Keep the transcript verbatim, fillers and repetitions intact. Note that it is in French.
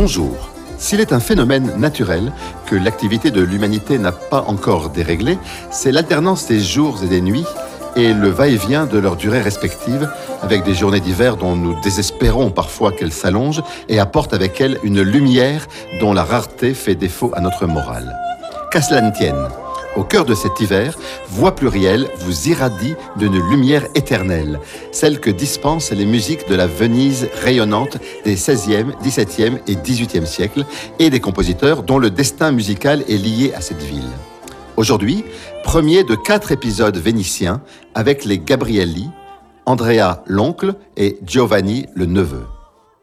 Bonjour. S'il est un phénomène naturel que l'activité de l'humanité n'a pas encore déréglé, c'est l'alternance des jours et des nuits et le va-et-vient de leurs durées respectives, avec des journées d'hiver dont nous désespérons parfois qu'elles s'allongent et apportent avec elles une lumière dont la rareté fait défaut à notre morale. Qu'à cela ne tienne, au cœur de cet hiver, Voix plurielle vous irradie d'une lumière éternelle, celle que dispensent les musiques de la Venise rayonnante des seizième, dix-septième et dix-huitième siècles et des compositeurs dont le destin musical est lié à cette ville. Aujourd'hui, premier de quatre épisodes vénitiens avec les Gabrielli, Andrea l'oncle et Giovanni le neveu.